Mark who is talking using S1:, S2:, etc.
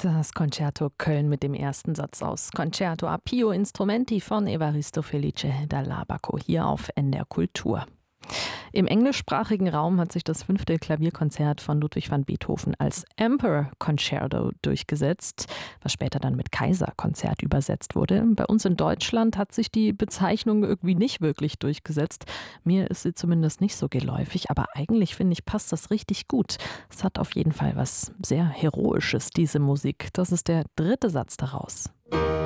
S1: Das Concerto Köln mit dem ersten Satz aus Concerto a Pio Instrumenti von Evaristo Felice Dall'Abaco hier auf NDR Kultur. Im englischsprachigen Raum hat sich das 5. Klavierkonzert von Ludwig van Beethoven als Emperor Concerto durchgesetzt, was später dann mit Kaiserkonzert übersetzt wurde. Bei uns in Deutschland hat sich die Bezeichnung irgendwie nicht wirklich durchgesetzt. Mir ist sie zumindest nicht so geläufig, aber eigentlich finde ich, passt das richtig gut. Es hat auf jeden Fall was sehr Heroisches, diese Musik. Das ist der dritte Satz daraus.